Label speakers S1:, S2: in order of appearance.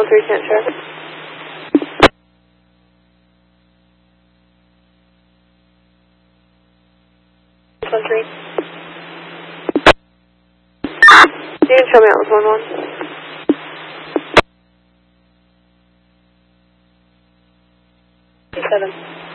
S1: 3 can't check. 1-3. You can show me out with 1-1. 7.